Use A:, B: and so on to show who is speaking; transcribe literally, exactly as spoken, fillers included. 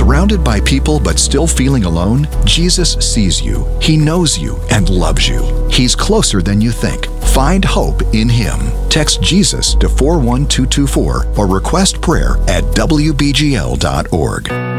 A: Surrounded by people but still feeling alone? Jesus sees you. He knows you and loves you. He's closer than you think. Find hope in Him. Text Jesus to four one two two four or request prayer at w b g l dot org.